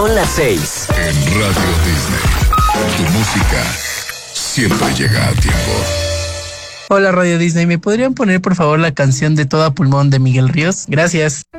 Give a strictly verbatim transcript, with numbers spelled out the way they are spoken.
Son las seis. En Radio Disney, tu música siempre llega a tiempo. Hola Radio Disney, ¿me podrían poner por favor la canción de Todo a Pulmón de Miguel Ríos? Gracias.